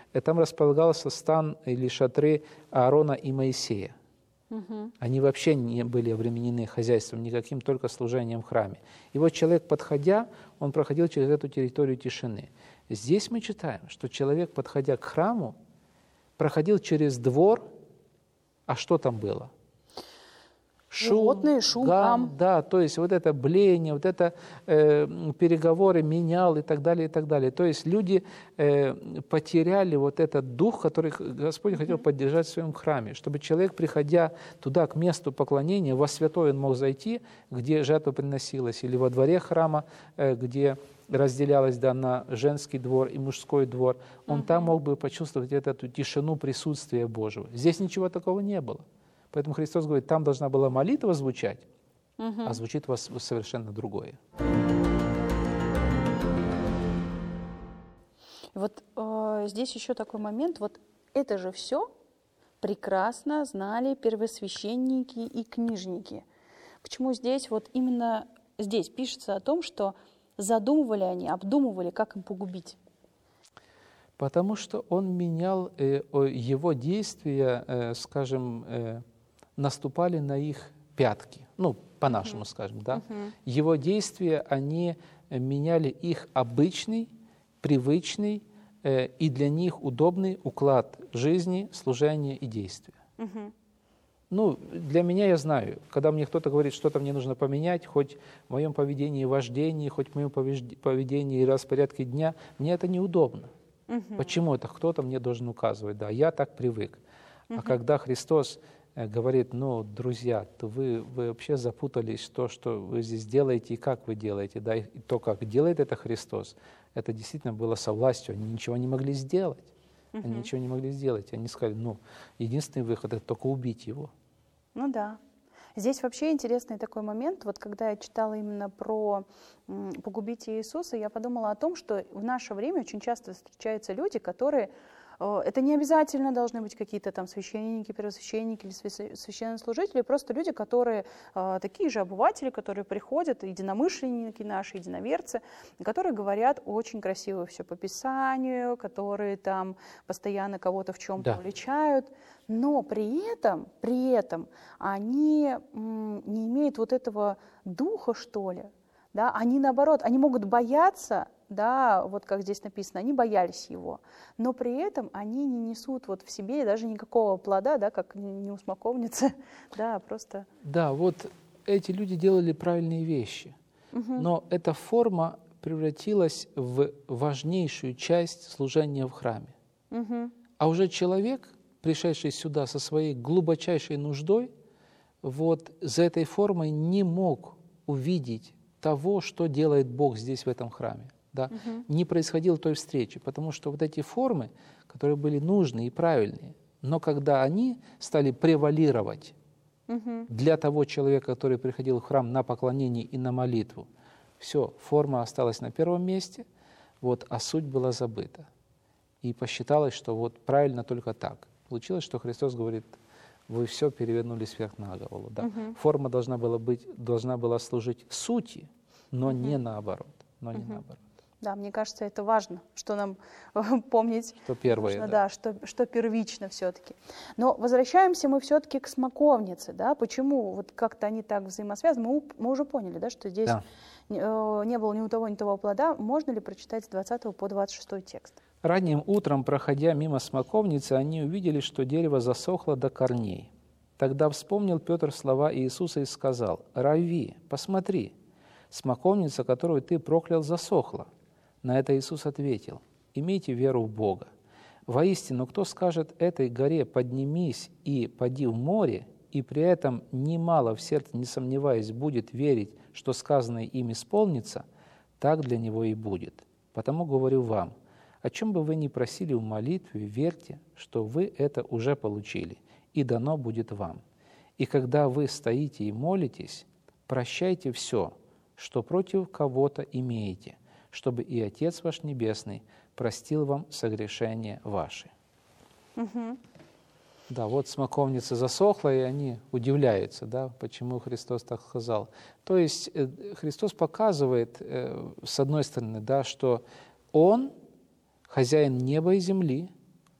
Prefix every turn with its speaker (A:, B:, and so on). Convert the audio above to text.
A: там располагался стан или шатры Аарона и Моисея. Они вообще не были обременены хозяйством никаким, только служением в храме. И вот человек, подходя, он проходил через эту территорию тишины. Здесь мы читаем, что человек, подходя к храму, проходил через двор, а что там было?
B: Животные, шум, гам.
A: Да, то есть вот это блеяние, вот это переговоры, менял и так далее, и так далее. То есть люди потеряли вот этот дух, который Господь хотел поддержать в своем храме, чтобы человек, приходя туда, к месту поклонения, во святой он мог зайти, где жертва приносилась, или во дворе храма, где разделялась на женский двор и мужской двор, он там мог бы почувствовать эту тишину присутствия Божьего. Здесь ничего такого не было. Поэтому Христос говорит, там должна была молитва звучать, а звучит у вас совершенно другое.
B: Вот здесь еще такой момент, вот это же все прекрасно знали первосвященники и книжники. Почему здесь, вот именно здесь пишется о том, что задумывали они, обдумывали, как им погубить?
A: Потому что он менял его действия, скажем, наступали на их пятки, ну, по-нашему скажем, да. Его действия, они меняли их обычный, привычный и для них удобный уклад жизни, служения и действия. Ну, для меня, я знаю, когда мне кто-то говорит, что-то мне нужно поменять, хоть в моем поведении и вождении, хоть в моем поведении и распорядке дня, мне это неудобно. Почему это кто-то мне должен указывать? Да, я так привык. А когда Христос говорит, ну, друзья, то вы вообще запутались в то, что вы здесь делаете и как вы делаете, да, и то, как делает это Христос, это действительно было со властью, они ничего не могли сделать. Они ничего не могли сделать. Они сказали, ну, единственный выход – это только убить его.
B: Ну да. Здесь вообще интересный такой момент. Вот когда я читала именно про «Погубите Иисуса», я подумала о том, что в наше время очень часто встречаются люди, которые… Это не обязательно должны быть какие-то там священники, первосвященники или священнослужители, просто люди, которые такие же обыватели, которые приходят, единомышленники наши, единоверцы, которые говорят очень красиво все по Писанию, которые там постоянно кого-то в чем-то уличают, но при этом они не имеют вот этого духа, что ли, да, они наоборот, они могут бояться, да, вот как здесь написано, они боялись его, но при этом они не несут вот в себе даже никакого плода, да, как не у смоковницы, да, просто…
A: Да, вот эти люди делали правильные вещи, но эта форма превратилась в важнейшую часть служения в храме. А уже человек, пришедший сюда со своей глубочайшей нуждой, вот за этой формой не мог увидеть того, что делает Бог здесь, в этом храме. Да? Не происходило той встречи, потому что вот эти формы, которые были нужны и правильные, но когда они стали превалировать для того человека, который приходил в храм на поклонение и на молитву, все, форма осталась на первом месте, вот, а суть была забыта. И посчиталось, что вот правильно только так. Получилось, что Христос говорит, вы все перевернули сверх на голову. Да? Форма должна была служить сути, но не наоборот. Но не наоборот.
B: Да, мне кажется, это важно, что нам помнить.
A: Что первое,
B: нужно, да, что первично все-таки. Но возвращаемся мы все-таки к смоковнице, да, почему вот как-то они так взаимосвязаны, мы уже поняли, да, что здесь не было ни у того, ни того плода. Можно ли прочитать с 20 по 26 текст?
A: Ранним утром, проходя мимо смоковницы, они увидели, что дерево засохло до корней. Тогда вспомнил Петр слова Иисуса и сказал, «Рави, посмотри, смоковница, которую ты проклял, засохла». На это Иисус ответил, «Имейте веру в Бога. Воистину, кто скажет этой горе «поднимись и поди в море», и при этом немало в сердце не сомневаясь будет верить, что сказанное им исполнится, так для него и будет. Потому говорю вам, о чем бы вы ни просили в молитве, верьте, что вы это уже получили, и дано будет вам. И когда вы стоите и молитесь, прощайте все, что против кого-то имеете, чтобы и Отец ваш Небесный простил вам согрешения ваши». Да, вот смоковница засохла, и они удивляются, да, почему Христос так сказал. То есть Христос показывает, с одной стороны, да, что Он хозяин неба и земли,